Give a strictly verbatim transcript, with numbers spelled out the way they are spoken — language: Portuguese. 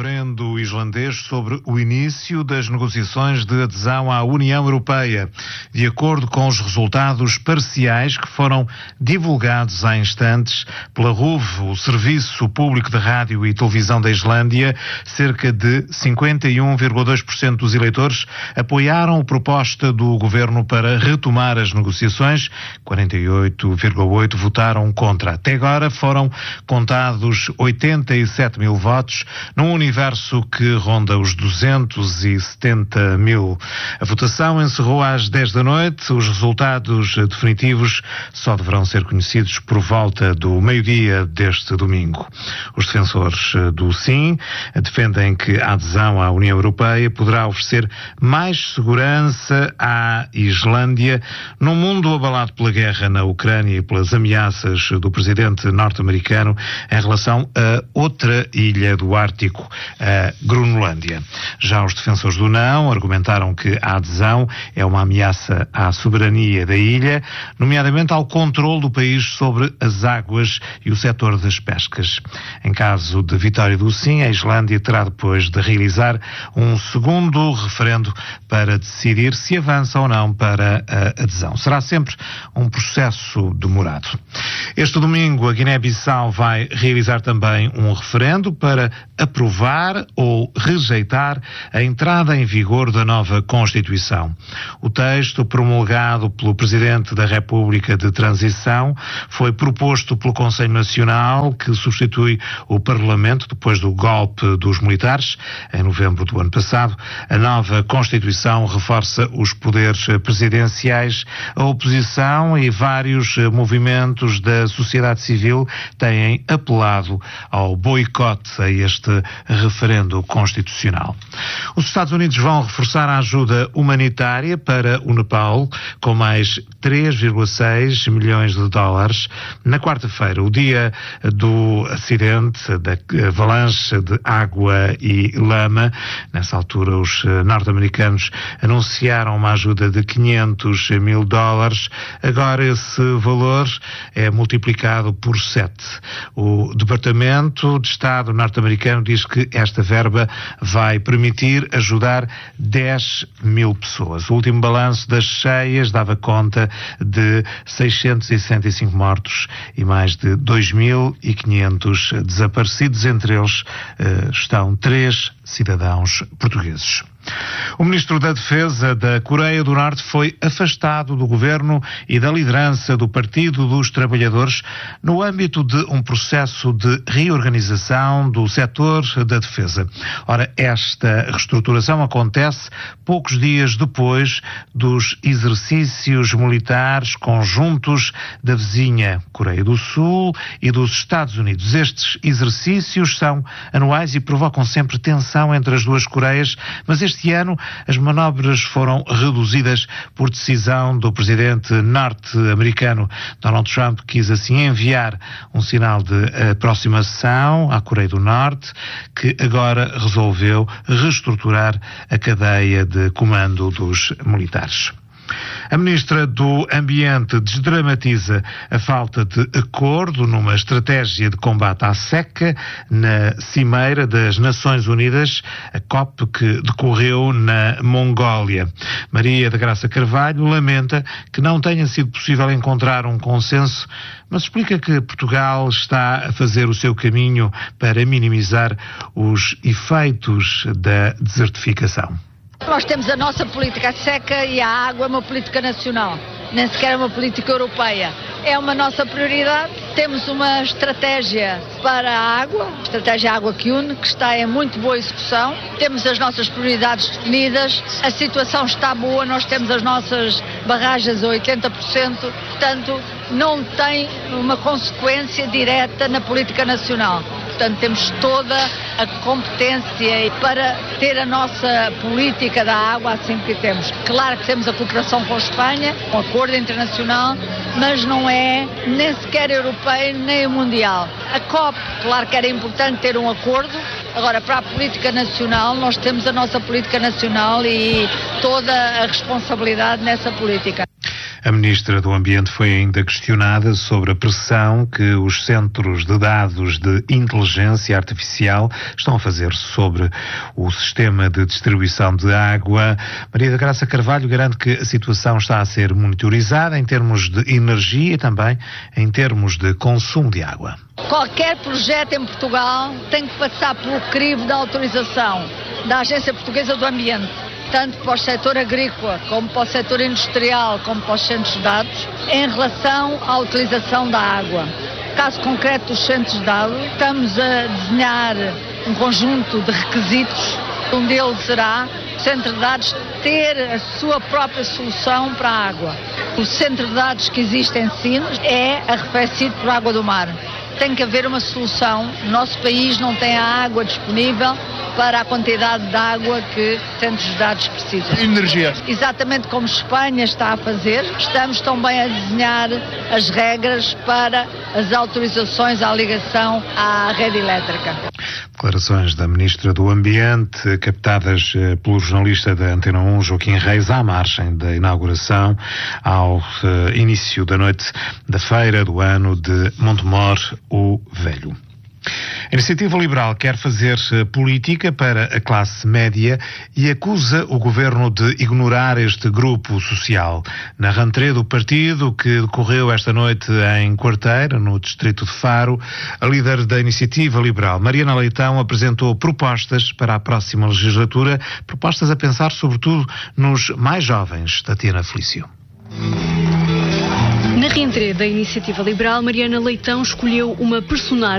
referendo islandês sobre o início das negociações de adesão à União Europeia. De acordo com os resultados parciais que foram divulgados há instantes pela R U V, o Serviço Público de Rádio e Televisão da Islândia, cerca de cinquenta e um vírgula dois por cento dos eleitores apoiaram a proposta do governo para retomar as negociações, quarenta e oito vírgula oito por cento votaram contra. Até agora foram contados oitenta e sete mil votos, num universo que ronda os duzentos e setenta mil. A votação encerrou às dez da noite. Os resultados definitivos só deverão ser conhecidos por volta do meio-dia deste domingo. Os defensores do sim defendem que a adesão à União Europeia poderá oferecer mais segurança à Islândia num mundo abalado pela guerra na Ucrânia e pelas ameaças do presidente norte-americano em relação a outra ilha do Ártico, a Groenlândia. Já os defensores do não argumentaram que a adesão é uma ameaça à soberania da ilha, nomeadamente ao controle do país sobre as águas e o setor das pescas. Em caso de vitória do sim, a Islândia terá depois de realizar um segundo referendo para decidir se avança ou não para a adesão. Será sempre um processo demorado. Este domingo, a Guiné-Bissau vai realizar também um referendo para aprovar ou rejeitar a entrada em vigor da nova Constituição. O texto, promulgado pelo Presidente da República de Transição, foi proposto pelo Conselho Nacional, que substitui o Parlamento depois do golpe dos militares, em novembro do ano passado. A nova Constituição reforça os poderes presidenciais. A oposição e vários movimentos da sociedade civil têm apelado ao boicote a este referendo constitucional. Os Estados Unidos vão reforçar a ajuda humanitária para o Nepal com mais três vírgula seis milhões de dólares. Na quarta-feira, o dia do acidente, da avalanche de água e lama, nessa altura os norte-americanos anunciaram uma ajuda de quinhentos mil dólares. Agora esse valor é multiplicado por sete. O Departamento de Estado norte-americano diz que esta verba vai permitir ajudar dez mil pessoas. O último balanço das cheias dava conta de seiscentos e sessenta e cinco mortos e mais de dois mil e quinhentos desaparecidos. Entre eles eh, estão três cidadãos portugueses. O ministro da Defesa da Coreia do Norte foi afastado do governo e da liderança do Partido dos Trabalhadores no âmbito de um processo de reorganização do setor da defesa. Ora, esta reestruturação acontece poucos dias depois dos exercícios militares conjuntos da vizinha Coreia do Sul e dos Estados Unidos. Estes exercícios são anuais e provocam sempre tensão entre as duas Coreias, mas este Este ano, as manobras foram reduzidas por decisão do presidente norte-americano. Donald Trump quis assim enviar um sinal de aproximação à Coreia do Norte, que agora resolveu reestruturar a cadeia de comando dos militares. A ministra do Ambiente desdramatiza a falta de acordo numa estratégia de combate à seca na Cimeira das Nações Unidas, a COP, que decorreu na Mongólia. Maria da Graça Carvalho lamenta que não tenha sido possível encontrar um consenso, mas explica que Portugal está a fazer o seu caminho para minimizar os efeitos da desertificação. Nós temos a nossa política seca e a água é uma política nacional, nem sequer é uma política europeia. É uma nossa prioridade. Temos uma estratégia para a água, a estratégia Água que Une, que está em muito boa execução. Temos as nossas prioridades definidas, a situação está boa, nós temos as nossas barragens a oitenta por cento, portanto não tem uma consequência direta na política nacional. Portanto, temos toda a competência para ter a nossa política da água assim que temos. Claro que temos a cooperação com a Espanha, um acordo internacional, mas não é nem sequer europeia nem mundial. A COP, claro que era importante ter um acordo. Agora, para a política nacional, nós temos a nossa política nacional e toda a responsabilidade nessa política. A Ministra do Ambiente foi ainda questionada sobre a pressão que os centros de dados de inteligência artificial estão a fazer sobre o sistema de distribuição de água. Maria da Graça Carvalho garante que a situação está a ser monitorizada em termos de energia e também em termos de consumo de água. Qualquer projeto em Portugal tem que passar pelo crivo da autorização da Agência Portuguesa do Ambiente, tanto para o setor agrícola, como para o setor industrial, como para os centros de dados, em relação à utilização da água. No caso concreto dos centros de dados, estamos a desenhar um conjunto de requisitos. Um deles será o centro de dados ter a sua própria solução para a água. O centro de dados que existe em Sines é arrefecido por água do mar. Tem que haver uma solução. O nosso país não tem a água disponível para a quantidade de água que centros de dados precisam. Energia. Exatamente como Espanha está a fazer, estamos também a desenhar as regras para as autorizações à ligação à rede elétrica. Declarações da Ministra do Ambiente, captadas pelo jornalista da Antena um, Joaquim Reis, à margem da inauguração ao uh, início da noite da feira do ano de Montemor o Velho. A Iniciativa Liberal quer fazer política para a classe média e acusa o governo de ignorar este grupo social. Na rentrée do partido, que decorreu esta noite em Quarteira, no distrito de Faro, a líder da Iniciativa Liberal, Mariana Leitão, apresentou propostas para a próxima legislatura, propostas a pensar sobretudo nos mais jovens. Tatiana Felício. Na rentrée da Iniciativa Liberal, Mariana Leitão escolheu uma personagem